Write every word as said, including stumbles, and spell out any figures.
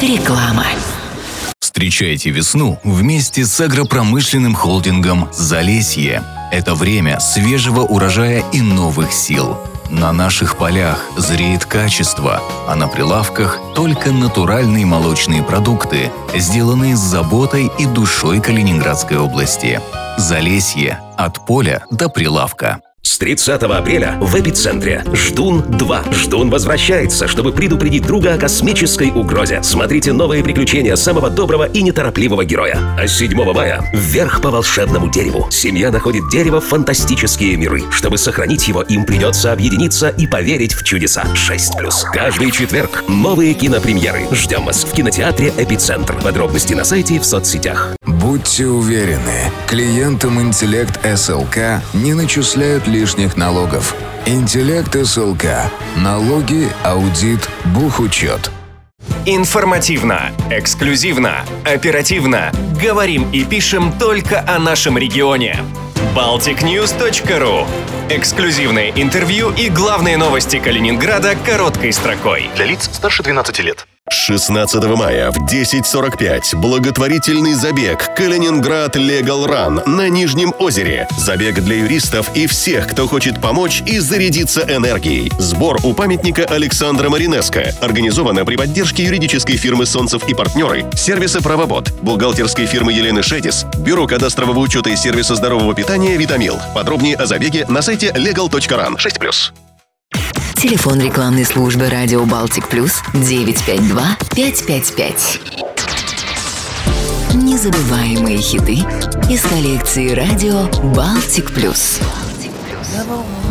Реклама. Встречайте весну вместе с агропромышленным холдингом «Залесье». Это время свежего урожая и новых сил. На наших полях зреет качество, а на прилавках только натуральные молочные продукты, сделанные с заботой и душой Калининградской области. «Залесье» – от поля до прилавка. С тридцатого апреля в «Эпицентре» «Ждун два». Ждун возвращается, чтобы предупредить друга о космической угрозе. Смотрите новые приключения самого доброго и неторопливого героя. А седьмого мая вверх по волшебному дереву. Семья находит дерево в фантастические миры. Чтобы сохранить его, им придется объединиться и поверить в чудеса. шесть плюс. Каждый четверг новые кинопремьеры. Ждем вас в кинотеатре «Эпицентр». Подробности на сайте и в соцсетях. Будьте уверены, клиентам «Интеллект эс эл ка» не начисляют лишних налогов. «Интеллект эс эл ка». Налоги, аудит, бухучет. Информативно, эксклюзивно, оперативно. Говорим и пишем только о нашем регионе. балтик ньюс точка ру. Эксклюзивное интервью и главные новости Калининграда короткой строкой. Для лиц старше двенадцати лет. шестнадцатого мая в десять сорок пять благотворительный забег «Калининград Легал Ран» на Нижнем озере. Забег для юристов и всех, кто хочет помочь и зарядиться энергией. Сбор у памятника Александра Маринеско. Организовано при поддержке юридической фирмы «Солнцев и партнеры», сервиса «Правобот», бухгалтерской фирмы Елены Шедис, бюро кадастрового учета и сервиса здорового питания «Витамил». Подробнее о забеге на сайте легал точка ран. шесть плюс. Телефон рекламной службы «Радио Балтик Плюс» девять пять два пять пять пять. Незабываемые хиты из коллекции «Радио Балтик Плюс».